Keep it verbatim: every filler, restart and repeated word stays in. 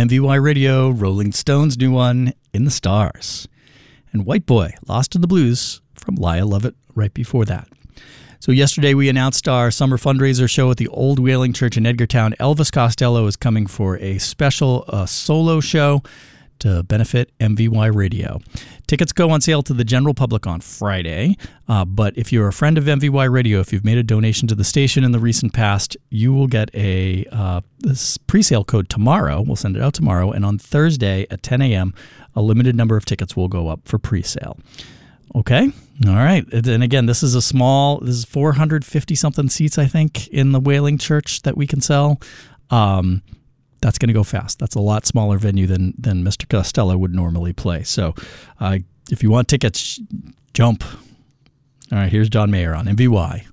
M V Y Radio, Rolling Stones' new one, In the Stars. And White Boy, Lost in the Blues from Lyle Lovett right before that. So yesterday we announced our summer fundraiser show at the Old Whaling Church in Edgartown. Elvis Costello is coming for a special uh, solo show to benefit M V Y Radio. Tickets go on sale to the general public on Friday, uh, but if you're a friend of M V Y Radio, if you've made a donation to the station in the recent past, you will get a uh, this pre-sale code tomorrow. We'll send it out tomorrow, and on Thursday at ten a.m., a limited number of tickets will go up for pre-sale. Okay? All right. And again, this is a small, this is four hundred fifty something seats, I think, in the Whaling Church that we can sell. Um, that's going to go fast. That's a lot smaller venue than than Mister Costello would normally play. So uh, if you want tickets, jump. All right, here's John Mayer on M V Y.